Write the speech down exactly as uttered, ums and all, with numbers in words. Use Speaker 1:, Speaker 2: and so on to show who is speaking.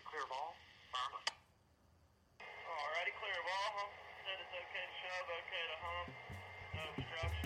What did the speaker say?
Speaker 1: Clear ball. Firm. Alrighty, clear ball. Hump said it's okay to shove, okay to hump. No obstruction.